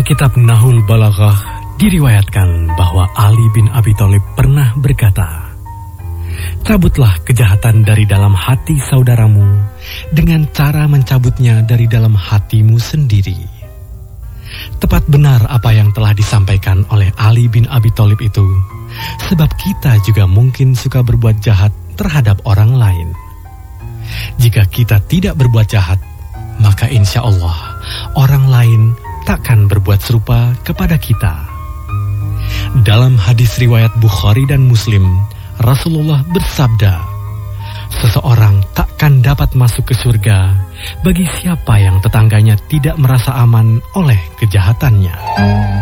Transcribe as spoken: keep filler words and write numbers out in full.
Dalam kitab Nahul Balaghah diriwayatkan bahwa Ali bin Abi Thalib pernah berkata, "Cabutlah kejahatan dari dalam hati saudaramu dengan cara mencabutnya dari dalam hatimu sendiri." Tepat benar apa yang telah disampaikan oleh Ali bin Abi Thalib itu, sebab kita juga mungkin suka berbuat jahat terhadap orang lain. Jika kita tidak berbuat jahat, maka insya Allah orang lain takkan berbuat serupa kepada kita. Dalam hadis riwayat Bukhari dan Muslim, Rasulullah bersabda, "Seseorang takkan dapat masuk ke surga bagi siapa yang tetangganya tidak merasa aman oleh kejahatannya."